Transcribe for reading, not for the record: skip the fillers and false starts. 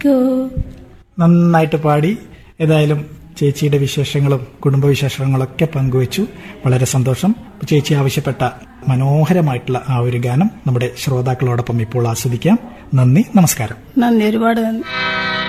നന്നായിട്ട് പാടി. ഏതായാലും ചേച്ചിയുടെ വിശേഷങ്ങളും കുടുംബവിശേഷങ്ങളൊക്കെ പങ്കുവച്ചു. വളരെ സന്തോഷം. ചേച്ചി ആവശ്യപ്പെട്ട മനോഹരമായിട്ടുള്ള ആ ഒരു ഗാനം നമ്മുടെ ശ്രോതാക്കളോടൊപ്പം ഇപ്പോൾ ആസ്വദിക്കാം. നന്ദി, നമസ്കാരം. നന്ദി, ഒരുപാട് നന്ദി.